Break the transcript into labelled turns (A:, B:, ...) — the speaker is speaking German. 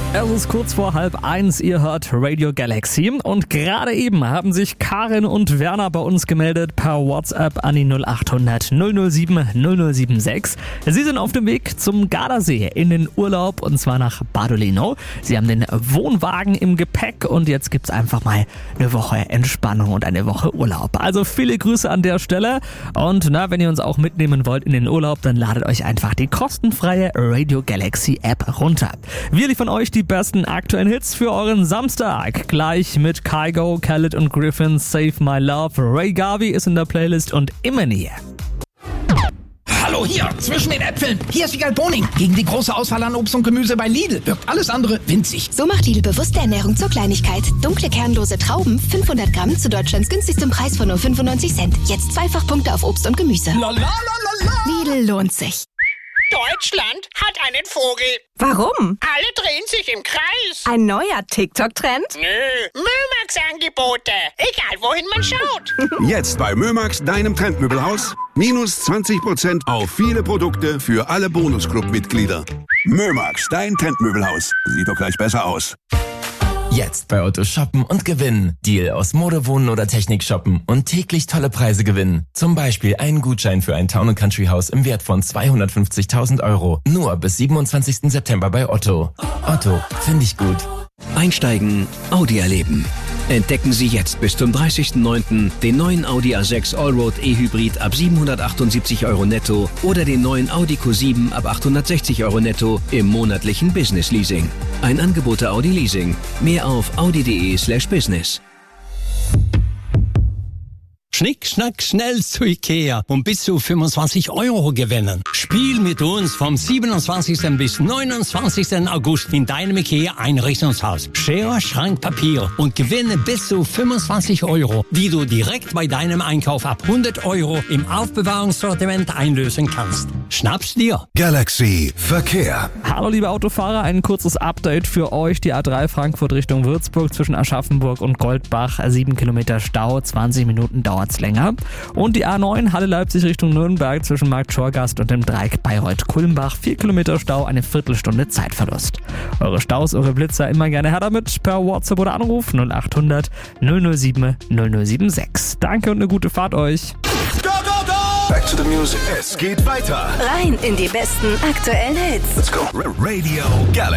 A: Es ist kurz vor 12:30, ihr hört Radio Galaxy und gerade eben haben sich Karin und Werner bei uns gemeldet per WhatsApp an die 0800 007 0076. Sie sind auf dem Weg zum Gardasee in den Urlaub und zwar nach Badolino. Sie haben den Wohnwagen im Gepäck und jetzt gibt's einfach mal eine Woche Entspannung und eine Woche Urlaub. Also viele Grüße an der Stelle und wenn ihr uns auch mitnehmen wollt in den Urlaub, dann ladet euch einfach die kostenfreie Radio Galaxy App runter. Wir liefern euch die besten aktuellen Hits für euren Samstag. Gleich mit Kygo, Khaled und Griffin, Save My Love. Ray Garvey ist in der Playlist und immer näher.
B: Hallo, hier, zwischen den Äpfeln. Hier ist Wiegald Boning. Gegen die große Auswahl an Obst und Gemüse bei Lidl wirkt alles andere winzig.
C: So macht Lidl bewusste Ernährung zur Kleinigkeit. Dunkle kernlose Trauben, 500 Gramm zu Deutschlands günstigstem Preis von nur 95 Cent. Jetzt Zweifachpunkte auf Obst und Gemüse. Lidl lohnt sich.
D: Deutschland hat einen Vogel.
E: Warum?
D: Alle drehen sich im Kreis.
E: Ein neuer TikTok-Trend?
D: Nö, Mömax-Angebote. Egal, wohin man schaut.
F: Jetzt bei Mömax, deinem Trendmöbelhaus. Minus 20% auf viele Produkte für alle Bonusclub-Mitglieder. Mömax, dein Trendmöbelhaus. Sieht doch gleich besser aus.
G: Jetzt bei Otto shoppen und gewinnen. Deal aus Mode, Wohnen oder Technik shoppen und täglich tolle Preise gewinnen. Zum Beispiel einen Gutschein für ein Town & Country Haus im Wert von 250.000 €. Nur bis 27. September bei Otto. Otto, finde ich gut.
H: Einsteigen, Audi erleben. Entdecken Sie jetzt bis zum 30.09. den neuen Audi A6 Allroad E-Hybrid ab 778 € netto oder den neuen Audi Q7 ab 860 € netto im monatlichen Business Leasing. Ein Angebot der Audi Leasing. Mehr auf audi.de/business.
I: Schnick, schnack, schnell zu Ikea und bis zu 25 € gewinnen. Spiel mit uns vom 27. bis 29. August in deinem Ikea-Einrichtungshaus. Schere, Schrank, Papier und gewinne bis zu 25 €, die du direkt bei deinem Einkauf ab 100 € im Aufbewahrungssortiment einlösen kannst. Schnapp's dir.
J: Galaxy Verkehr.
A: Hallo liebe Autofahrer, ein kurzes Update für euch. Die A3 Frankfurt Richtung Würzburg zwischen Aschaffenburg und Goldbach. 7 Kilometer Stau, 20 Minuten dauert's länger. Und die A9 Halle-Leipzig Richtung Nürnberg zwischen Markt Schorgast und dem Dreieck Bayreuth-Kulmbach. 4 Kilometer Stau, eine Viertelstunde Zeitverlust. Eure Staus, eure Blitzer immer gerne her damit per WhatsApp oder Anruf 0800 007 0076. Danke und eine gute Fahrt euch.
J: Go, go, go! Back to the music. Es geht weiter.
C: Rein in die besten aktuellen Hits.
J: Let's go. Radio Galaxy.